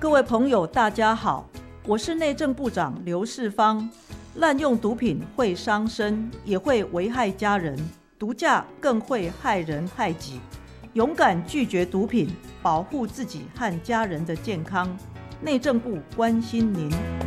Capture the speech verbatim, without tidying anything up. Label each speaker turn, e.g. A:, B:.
A: 各位朋友大家好，我是内政部长刘世芳。滥用毒品会伤身，也会危害家人，毒驾更会害人害己。勇敢拒绝毒品，保护自己和家人的健康。内政部关心您。